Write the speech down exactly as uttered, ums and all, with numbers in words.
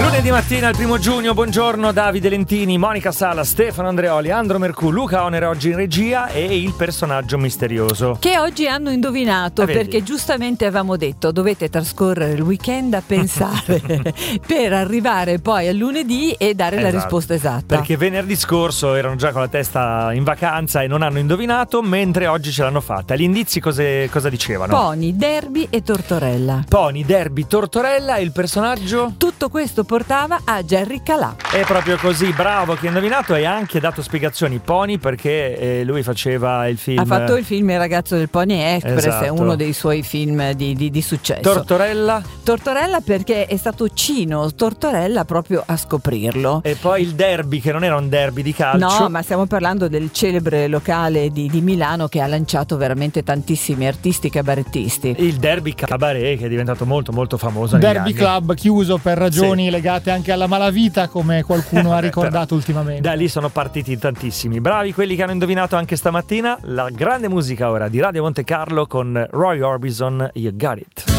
Lunedì mattina, il primo giugno, buongiorno Davide Lentini, Monica Sala, Stefano Andreoli, Andro Mercù, Luca Onere oggi in regia e il personaggio misterioso. Che oggi hanno indovinato, Ah, vedi? perché giustamente avevamo detto dovete trascorrere il weekend a pensare per arrivare poi al lunedì e dare Esatto. la risposta esatta. Perché venerdì scorso erano già con la testa in vacanza e non hanno indovinato, mentre oggi ce l'hanno fatta. Gli indizi cose, cosa dicevano? Pony, Derby e Tortorella. Pony, Derby, Tortorella e il personaggio? Tutto questo portava a Jerry Calà. È proprio così, bravo chi ha indovinato e ha anche dato spiegazioni. Pony perché eh, lui faceva il film. Ha fatto il film Il ragazzo del Pony Express, Esatto. è uno dei suoi film di, di, di successo. Tortorella Tortorella perché è stato Cino Tortorella proprio a scoprirlo. e poi il derby, che non era un derby di calcio. No, ma stiamo parlando del celebre locale di, di Milano che ha lanciato veramente tantissimi artisti cabarettisti. Il derby cabaret, che è diventato molto molto famoso negli Derby anni. Club chiuso per ragioni Sì. legate anche alla malavita, come qualcuno ha ricordato Però ultimamente. da lì sono partiti tantissimi. Bravi quelli che hanno indovinato anche stamattina. La grande musica ora di Radio Monte Carlo con Roy Orbison, You Got It.